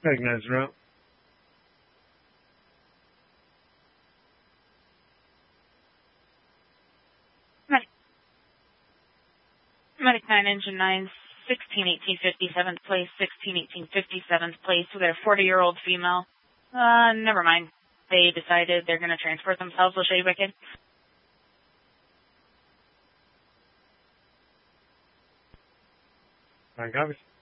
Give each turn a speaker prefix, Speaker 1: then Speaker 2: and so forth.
Speaker 1: Recognize route.
Speaker 2: Medic 9, Engine 9, 1618 57th place, 1618 57th place with a 40-year-old female. Never mind. They decided they're going to transport themselves. We'll show you back in.
Speaker 1: Fine, copies.